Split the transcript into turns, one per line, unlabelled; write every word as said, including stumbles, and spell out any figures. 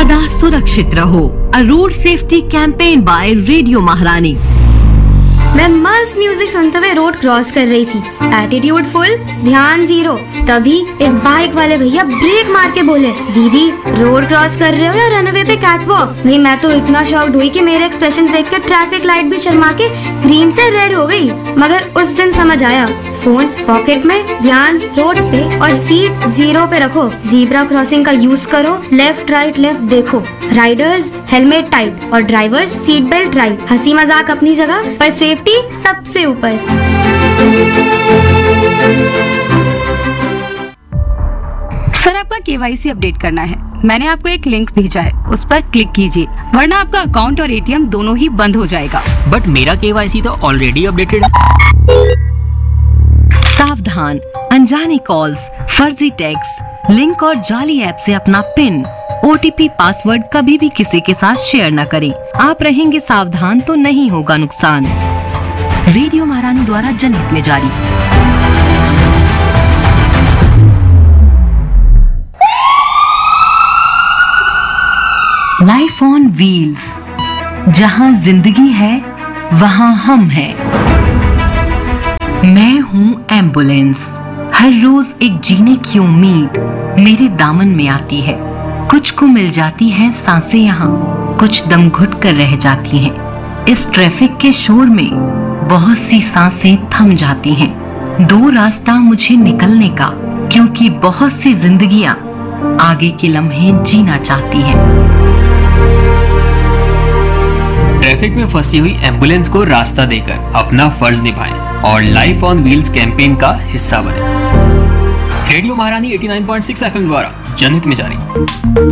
सदा सुरक्षित रहो। अ road safety campaign bye radio महारानी।
मैं मस्त म्यूजिक सुनते हुए रोड क्रॉस कर रही थी, एटीट्यूड फुल, ध्यान जीरो। तभी एक बाइक वाले भैया ब्रेक मार के बोले, दीदी रोड क्रॉस कर रहे हो या रनवे पे कैटवॉक? भाई मैं तो इतना शॉक्ड हुई कि मेरे एक्सप्रेशन देख कर ट्रैफिक लाइट भी शर्मा के ग्रीन से रेड हो गई। मगर उस दिन समझ आया, फोन पॉकेट में, ध्यान रोड पे और स्पीड जीरो पे रखो। जीब्रा क्रॉसिंग का यूज करो, लेफ्ट राइट लेफ्ट देखो। राइडर्स हेलमेट टाइट और ड्राइवर्स सीट बेल्ट राइट। हंसी मजाक अपनी जगह पर सेफ्टी सबसे ऊपर।
सर आपका केवाईसी अपडेट करना है, मैंने आपको एक लिंक भेजा है, उस पर क्लिक कीजिए, वरना आपका अकाउंट और एटीएम दोनों ही बंद हो जाएगा।
बट मेरा केवाईसी तो ऑलरेडी अपडेटेड है।
सावधान, अनजाने कॉल्स, फर्जी टेक्स्ट, लिंक और जाली ऐप से अपना पिन, ओटीपी, पासवर्ड कभी भी किसी के साथ शेयर न करें। आप रहेंगे सावधान तो नहीं होगा नुकसान। रेडियो महारानी द्वारा जनहित में जारी। लाइफ ऑन व्हील्स, जहां जिंदगी है वहां हम हैं। मैं हूं एम्बुलेंस। हर रोज एक जीने की उम्मीद मेरे दामन में आती है। कुछ को मिल जाती हैं सांसें यहाँ, कुछ दम घुट कर रह जाती हैं। इस ट्रैफिक के शोर में बहुत सी सांसें थम जाती हैं। दो रास्ता मुझे निकलने का, क्योंकि बहुत सी जिंदगियां आगे के लम्हे जीना चाहती हैं।
ट्रैफिक में फंसी हुई एम्बुलेंस को रास्ता देकर अपना फर्ज निभाएं और लाइफ ऑन व्हील्स कैंपेन का हिस्सा बने। रेडियो महारानी eighty nine point six FM द्वारा जनहित में जारी।